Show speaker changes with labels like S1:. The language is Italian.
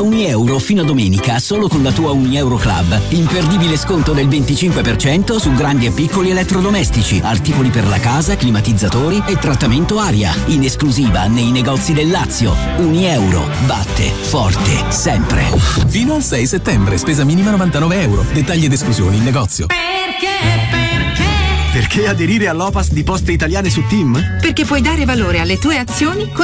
S1: €1 fino a domenica solo con la tua Unieuro Club. Imperdibile sconto del 25% su grandi e piccoli elettrodomestici, articoli per la casa, climatizzatori e trattamento aria. In esclusiva nei negozi del Lazio. Unieuro batte forte sempre.
S2: Fino al 6 settembre, spesa minima €99. Dettagli ed esclusioni in negozio.
S3: Perché aderire all'Opas di Poste Italiane su TIM?
S4: Perché puoi dare valore alle tue azioni con